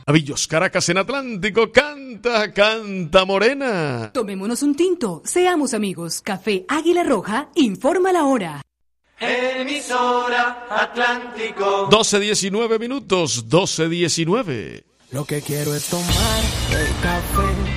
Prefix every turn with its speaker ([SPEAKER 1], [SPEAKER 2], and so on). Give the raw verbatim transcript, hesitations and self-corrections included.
[SPEAKER 1] Avillos, Caracas en Atlántico, canta, canta morena.
[SPEAKER 2] Tomémonos un tinto, seamos amigos. Café Águila Roja, informa la hora.
[SPEAKER 3] Emisora Atlántico.
[SPEAKER 1] doce diecinueve minutos, doce diecinueve.
[SPEAKER 4] Lo que quiero es tomar el café